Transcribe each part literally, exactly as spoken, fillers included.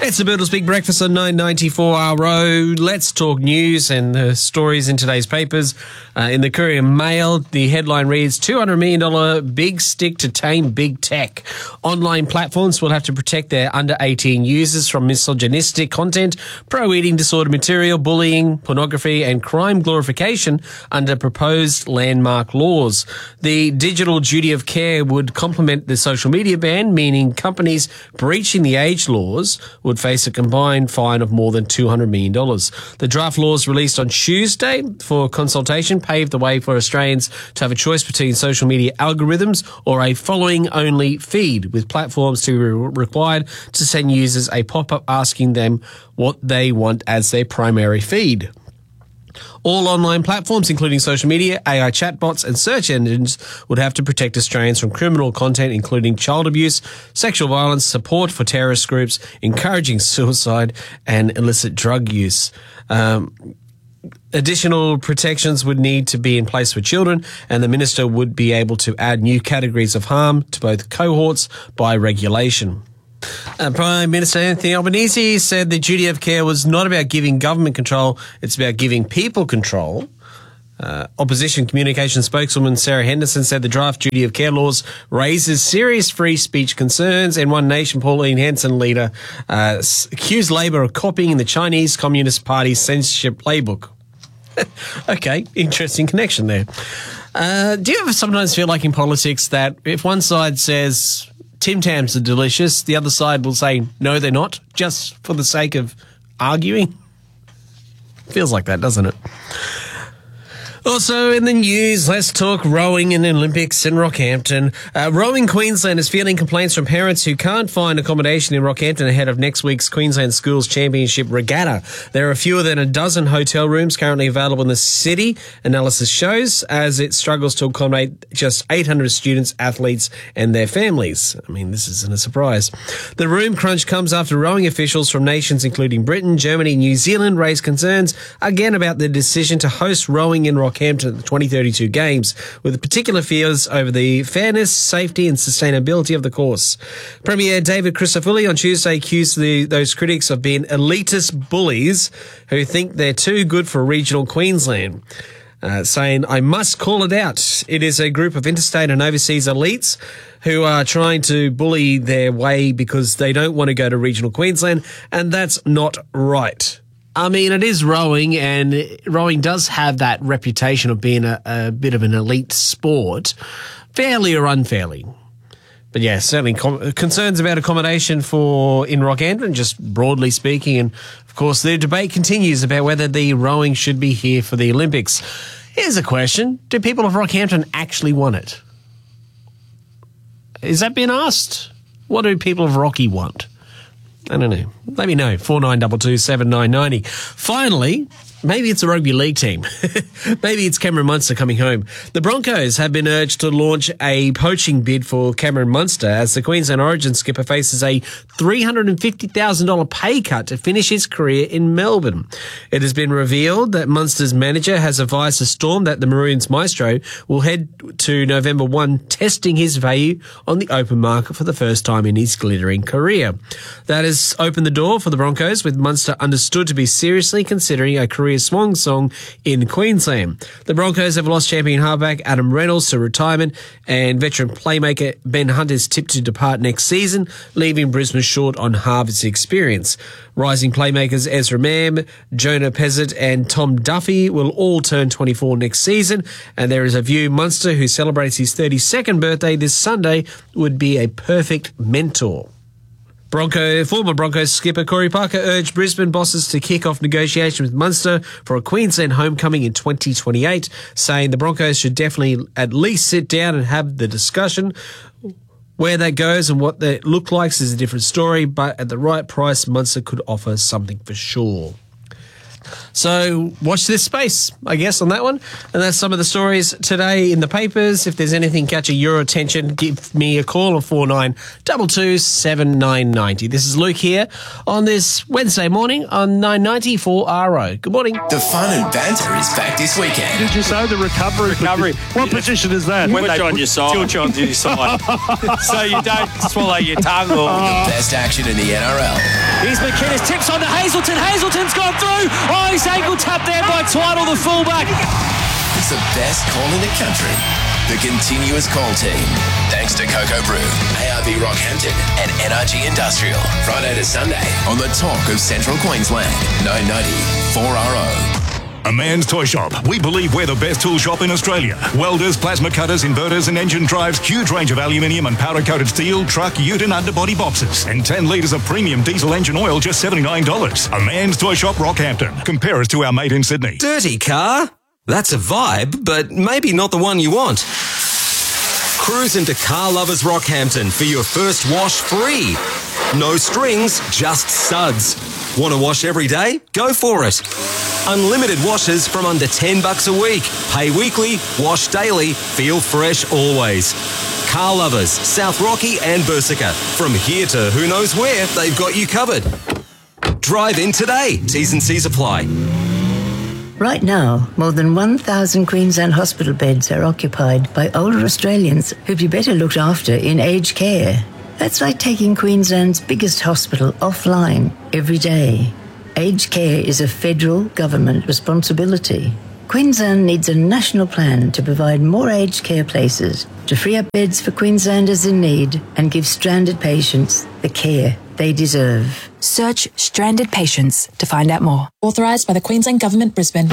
It's the Birdles Big Breakfast on nine ninety-four R O. Let's talk news and the stories in today's papers. Uh, in the Courier Mail, the headline reads, two hundred million dollars big stick to tame big tech. Online platforms will have to protect their under eighteen users from misogynistic content, pro-eating disorder material, bullying, pornography and crime glorification under proposed landmark laws. The digital duty of care would complement the social media ban, meaning companies breaching the age laws would face a combined fine of more than two hundred million dollars. The draft laws released on Tuesday for consultation paved the way for Australians to have a choice between social media algorithms or a following-only feed, with platforms to be required to send users a pop-up asking them what they want as their primary feed. All online platforms, including social media, A I chatbots and search engines, would have to protect Australians from criminal content, including child abuse, sexual violence, support for terrorist groups, encouraging suicide and illicit drug use. Um, additional protections would need to be in place for children, and the minister would be able to add new categories of harm to both cohorts by regulation. Uh, Prime Minister Anthony Albanese said the duty of care was not about giving government control, it's about giving people control. Uh, opposition communication spokeswoman Sarah Henderson said the draft duty of care laws raises serious free speech concerns, and One Nation Pauline Hanson leader uh, accused Labor of copying the Chinese Communist Party's censorship playbook. Okay, interesting connection there. Uh, do you ever sometimes feel like in politics that if one side says Tim Tams are delicious, the other side will say, no, they're not, just for the sake of arguing? Feels like that, doesn't it? Also in the news, let's talk rowing in the Olympics in Rockhampton. Uh, Rowing Queensland is fielding complaints from parents who can't find accommodation in Rockhampton ahead of next week's Queensland Schools Championship Regatta. There are fewer than a dozen hotel rooms currently available in the city, analysis shows, as it struggles to accommodate just eight hundred students, athletes and their families. I mean, this isn't a surprise. The room crunch comes after rowing officials from nations including Britain, Germany and New Zealand raised concerns again about the decision to host rowing in Rockhampton Rockhampton at the twenty thirty-two Games, with particular fears over the fairness, safety and sustainability of the course. Premier David Crisafulli on Tuesday accused the, those critics of being elitist bullies who think they're too good for regional Queensland. Uh, saying, I must call it out. It is a group of interstate and overseas elites who are trying to bully their way because they don't want to go to regional Queensland, and that's not right. I mean, it is rowing, and rowing does have that reputation of being a, a bit of an elite sport, fairly or unfairly. But yeah, certainly com- concerns about accommodation for in Rockhampton, just broadly speaking. And of course, the debate continues about whether the rowing should be here for the Olympics. Here's a question. Do people of Rockhampton actually want it? Is that being asked? What do people of Rocky want? I don't know. Let me know. four nine two two, seven nine nine zero. Finally, maybe it's a rugby league team. Maybe it's Cameron Munster coming home. The Broncos have been urged to launch a poaching bid for Cameron Munster as the Queensland Origin skipper faces a three hundred fifty thousand dollars pay cut to finish his career in Melbourne. It has been revealed that Munster's manager has advised the Storm that the Maroons maestro will head to November first, testing his value on the open market for the first time in his glittering career. That has opened the door for the Broncos, with Munster understood to be seriously considering a career swan song in Queensland. The Broncos have lost champion halfback Adam Reynolds to retirement, and veteran playmaker Ben Hunt is tipped to depart next season, leaving Brisbane short on Harvard's experience. Rising playmakers Ezra Mam, Jonah Pezzett and Tom Duffy will all turn twenty-four next season, and there is a view Munster, who celebrates his thirty-second birthday this Sunday, would be a perfect mentor. Bronco, former Broncos skipper Corey Parker urged Brisbane bosses to kick off negotiations with Munster for a Queensland homecoming in twenty twenty-eight, saying the Broncos should definitely at least sit down and have the discussion. Where that goes and what that look like is a different story, but at the right price, Munster could offer something for sure. So watch this space, I guess, on that one. And that's some of the stories today in the papers. If there's anything catching your attention, give me a call on four nine two two, seven nine nine zero. This is Luke here on this Wednesday morning on nine ninety-four R O. Good morning. The fun and banter is back this weekend. Did you say the recovery? Recovery. What position is that? When they on your side. Tilt you onto your side. So you don't swallow your tongue. Or... The best action in the N R L. Here's McInnes, tips on to Hazelton. Hazelton's gone through. Oh, he's ankle tapped there by Twiddle, the fullback. It's the best call in the country. The continuous call team. Thanks to Cocoa Brew, A R B Rockhampton and N R G Industrial. Friday to Sunday on the talk of Central Queensland. nine ninety four R O. A Man's Toy Shop. We believe we're the best tool shop in Australia. Welders, plasma cutters, inverters and engine drives, huge range of aluminium and powder-coated steel, truck, ute and underbody boxes. And ten litres of premium diesel engine oil, just seventy-nine dollars. A Man's Toy Shop, Rockhampton. Compare us to our mate in Sydney. Dirty car? That's a vibe, but maybe not the one you want. Cruise into Car Lovers Rockhampton for your first wash free. No strings, just suds. Want to wash every day? Go for it. Unlimited washes from under ten bucks a week. Pay weekly, wash daily, feel fresh always. Car Lovers, South Rocky and Bersica. From here to who knows where, they've got you covered. Drive in today. T's and C's apply. Right now, more than one thousand Queensland hospital beds are occupied by older Australians who'd be better looked after in aged care. That's like taking Queensland's biggest hospital offline every day. Aged care is a federal government responsibility. Queensland needs a national plan to provide more aged care places, to free up beds for Queenslanders in need and give stranded patients the care they deserve. Search Stranded Patients to find out more. Authorised by the Queensland Government, Brisbane.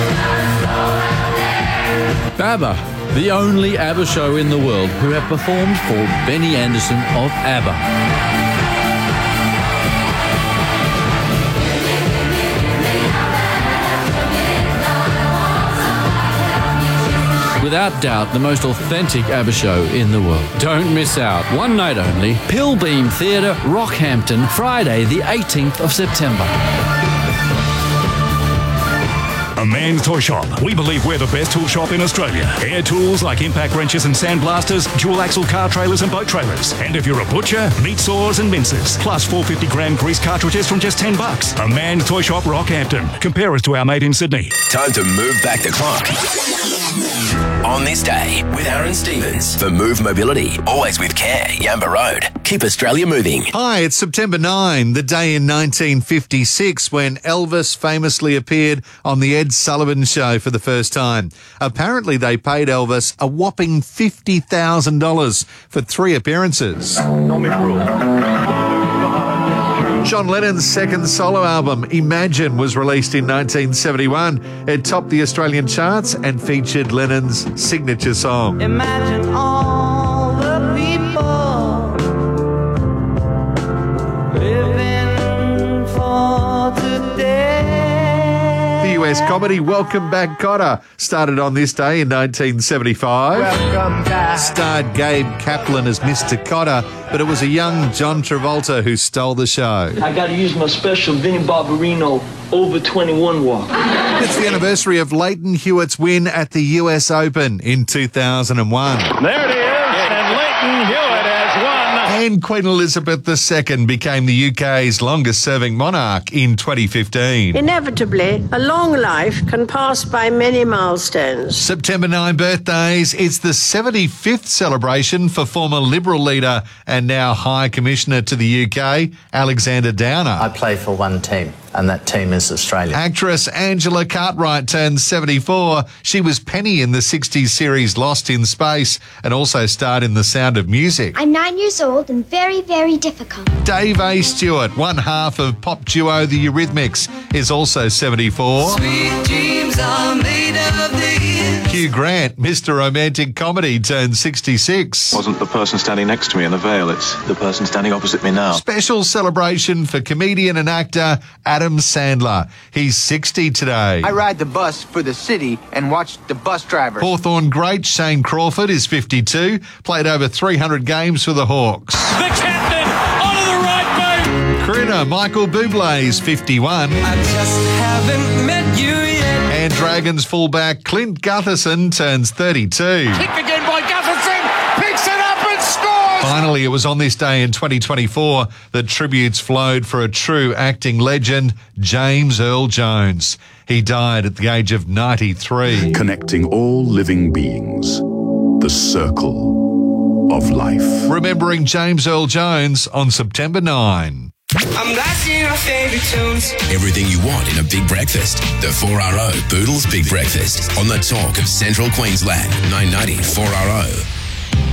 ABBA, the only ABBA show in the world who have performed for Benny Andersson of ABBA. Without doubt, the most authentic ABBA show in the world. Don't miss out. One night only. Pillbeam Theatre, Rockhampton, Friday the eighteenth of September. A Man's Toy Shop. We believe we're the best tool shop in Australia. Air tools like impact wrenches and sandblasters, dual axle car trailers and boat trailers. And if you're a butcher, meat saws and mincers. Plus four hundred fifty gram grease cartridges from just ten bucks. A Man's Toy Shop, Rockhampton. Compare us to our mate in Sydney. Time to move back the clock. On this day with Aaron Stevens for Move Mobility. Always with care. Yamba Road. Keep Australia moving. Hi, it's September ninth, the day in nineteen fifty-six when Elvis famously appeared on the Ed Sullivan Show for the first time. Apparently, they paid Elvis a whopping fifty thousand dollars for three appearances. John Lennon's second solo album, Imagine, was released in nineteen seventy-one. It topped the Australian charts and featured Lennon's signature song. Imagine all the people living for today. The U S comedy Welcome Back, Kotter started on this day in nineteen seventy-five. Welcome back. Starred Gabe Kaplan as Mister Kotter, but it was a young John Travolta who stole the show. I got to use my special Vinnie Barbarino over twenty-one walk. It's the anniversary of Leighton Hewitt's win at the U S Open in two thousand one. There it is, and Leighton Hewitt has won. And Queen Elizabeth the Second became the U K's longest-serving monarch in twenty fifteen. Inevitably, a long life can pass by many milestones. September ninth birthdays. It's the seventy-fifth celebration for former Liberal leader and now High Commissioner to the U K, Alexander Downer. I play for one team, and that team is Australia. Actress Angela Cartwright turned seventy-four. She was Penny in the sixties series Lost in Space and also starred in The Sound of Music. I'm nine years old and very, very difficult. Dave A. Stewart, one half of pop duo The Eurythmics, is also seventy-four. Sweet dreams are made of these. Hugh Grant, Mister Romantic Comedy, turned sixty-six. Wasn't the person standing next to me in the veil, it's the person standing opposite me now. Special celebration for comedian and actor Adam Sandler. He's sixty today. I ride the bus for the city and watch the bus drivers. Hawthorn great Shane Crawford is fifty-two, played over three hundred games for the Hawks. The captain onto the right boot. Crooner Michael Bublé is fifty-one. I just haven't met you yet. And Dragons fullback Clint Gutherson turns thirty-two. Kick again by Gutherson. Picks it up and scores. Finally, it was on this day in twenty twenty-four that tributes flowed for a true acting legend, James Earl Jones. He died at the age of ninety-three. Connecting all living beings. The circle of life. Remembering James Earl Jones on September ninth. I'm blasting my favorite tunes. Everything you want in a big breakfast. The four R O Boodles Big Breakfast on the Talk of Central Queensland. nine ninety four R O.